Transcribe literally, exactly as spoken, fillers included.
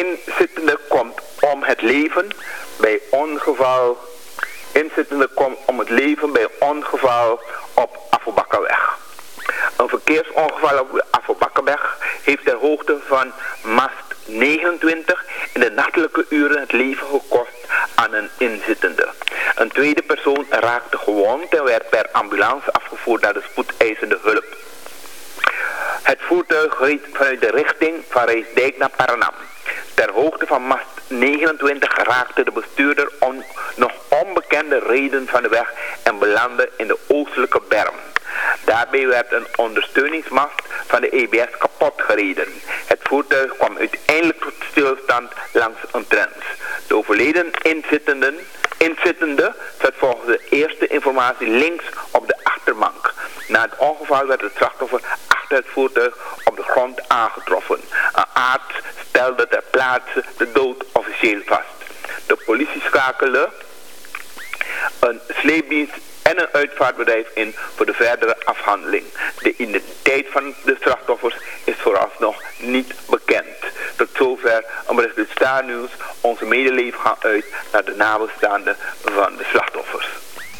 inzittende komt om het leven bij ongeval. Inzittende komt om het leven bij ongeval op Afobakkerweg. Een verkeersongeval op de Afobakkerweg heeft ter hoogte van mast negenentwintig in de nachtelijke uren het leven gekost aan een inzittende. Een tweede persoon raakte gewond en werd per ambulance afgevoerd naar de spoedeisende hulp. Het voertuig reed vanuit de richting van Rijsdijk naar Paranam. Ter hoogte van mast negenentwintig raakte de bestuurder on, nog onbekende reden van de weg en belandde in de oostelijke berm. Daarbij werd een ondersteuningsmast van de E B S kapot gereden. Het voertuig kwam uiteindelijk tot stilstand langs een trends. De overleden inzittenden, inzittende zat volgens de eerste informatie links op de achterbank. Na het ongeval werd het slachtoffer achter het voertuig op de grond aangetroffen. Een arts stelde ter plaatse de dood officieel vast. De politie schakelde een sleepdienst en een uitvaartbedrijf in voor de verdere afhandeling. De identiteit van de slachtoffers is vooralsnog niet bekend. Tot zover een bericht uit Star News. Onze medeleven gaan uit naar de nabestaanden van de slachtoffers.